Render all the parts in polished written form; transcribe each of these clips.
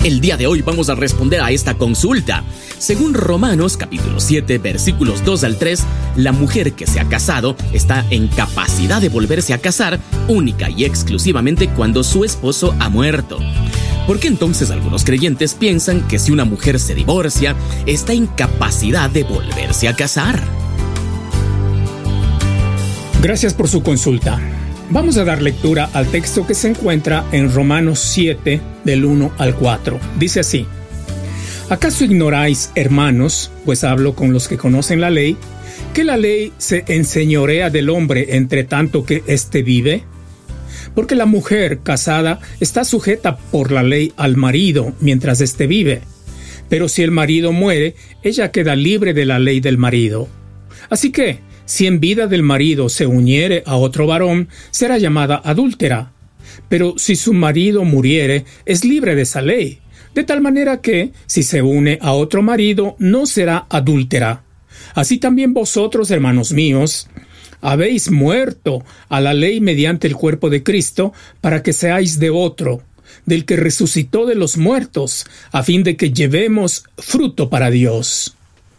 El día de hoy vamos a responder a esta consulta. Según Romanos capítulo 7, versículos 2 al 3, la mujer que se ha casado está en capacidad de volverse a casar única y exclusivamente cuando su esposo ha muerto. ¿Por qué entonces algunos creyentes piensan que si una mujer se divorcia, está en capacidad de volverse a casar? Gracias por su consulta. Vamos a dar lectura al texto que se encuentra en Romanos 7, del 1 al 4. Dice así: ¿Acaso ignoráis, hermanos, pues hablo con los que conocen la ley, que la ley se enseñorea del hombre entre tanto que éste vive? Porque la mujer casada está sujeta por la ley al marido mientras éste vive. Pero si el marido muere, ella queda libre de la ley del marido. Así que, si en vida del marido se uniere a otro varón, será llamada adúltera. Pero si su marido muriere, es libre de esa ley. De tal manera que, si se une a otro marido, no será adúltera. Así también vosotros, hermanos míos, habéis muerto a la ley mediante el cuerpo de Cristo, para que seáis de otro, del que resucitó de los muertos, a fin de que llevemos fruto para Dios.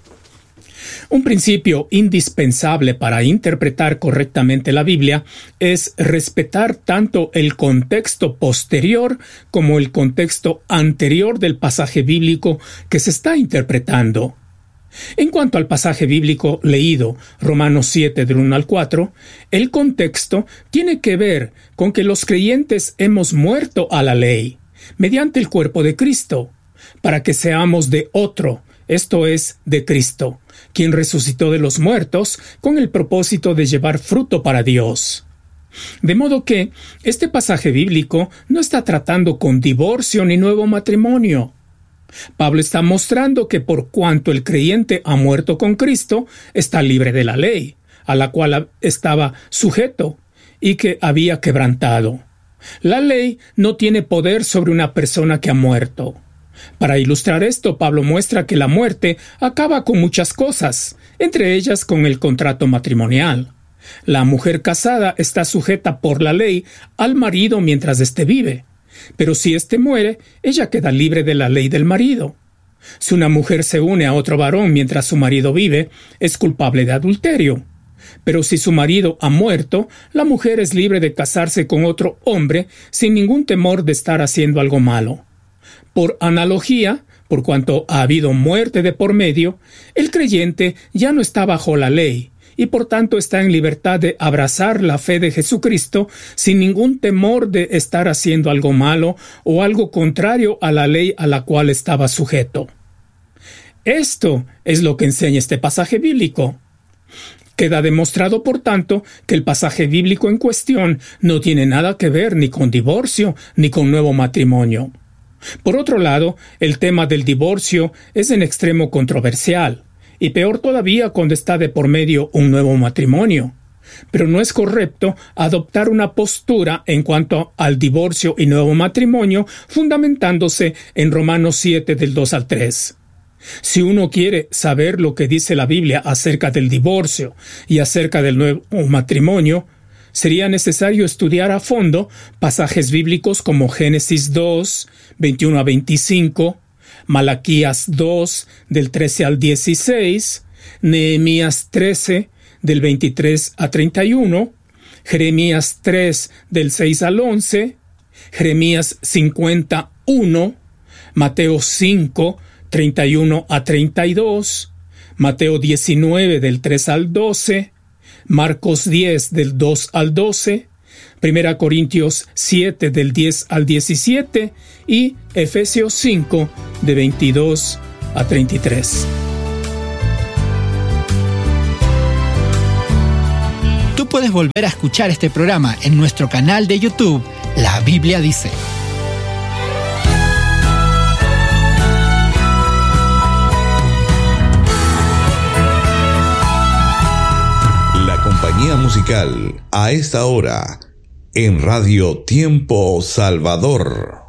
Un principio indispensable para interpretar correctamente la Biblia es respetar tanto el contexto posterior como el contexto anterior del pasaje bíblico que se está interpretando. En cuanto al pasaje bíblico leído, Romanos 7 del 1 al 4, el contexto tiene que ver con que los creyentes hemos muerto a la ley, mediante el cuerpo de Cristo, para que seamos de otro, esto es, de Cristo, quien resucitó de los muertos con el propósito de llevar fruto para Dios. De modo que este pasaje bíblico no está tratando con divorcio ni nuevo matrimonio. Pablo está mostrando que por cuanto el creyente ha muerto con Cristo, está libre de la ley, a la cual estaba sujeto y que había quebrantado. La ley no tiene poder sobre una persona que ha muerto. Para ilustrar esto, Pablo muestra que la muerte acaba con muchas cosas, entre ellas con el contrato matrimonial. La mujer casada está sujeta por la ley al marido mientras éste vive, pero si éste muere, ella queda libre de la ley del marido. Si una mujer se une a otro varón mientras su marido vive, es culpable de adulterio. Pero si su marido ha muerto, la mujer es libre de casarse con otro hombre sin ningún temor de estar haciendo algo malo. Por analogía, por cuanto ha habido muerte de por medio, el creyente ya no está bajo la ley y por tanto está en libertad de abrazar la fe de Jesucristo sin ningún temor de estar haciendo algo malo o algo contrario a la ley a la cual estaba sujeto. Esto es lo que enseña este pasaje bíblico. Queda demostrado, por tanto, que el pasaje bíblico en cuestión no tiene nada que ver ni con divorcio ni con nuevo matrimonio. Por otro lado, el tema del divorcio es en extremo controversial, y peor todavía cuando está de por medio un nuevo matrimonio. Pero no es correcto adoptar una postura en cuanto al divorcio y nuevo matrimonio fundamentándose en Romanos 7 del 2 al 3. Si uno quiere saber lo que dice la Biblia acerca del divorcio y acerca del nuevo matrimonio, sería necesario estudiar a fondo pasajes bíblicos como Génesis 2, 21 a 25, Malaquías 2, del 13 al 16, Nehemías 13, del 23 a 31, Jeremías 3, del 6 al 11, Jeremías 51, Mateo 5, 31 a 32, Mateo 19, del 3 al 12, Marcos 10, del 2 al 12, 1 Corintios 7, del 10 al 17 y Efesios 5, de 22 a 33. Tú puedes volver a escuchar este programa en nuestro canal de YouTube, La Biblia Dice. Compañía musical a esta hora en Radio Tiempo Salvador.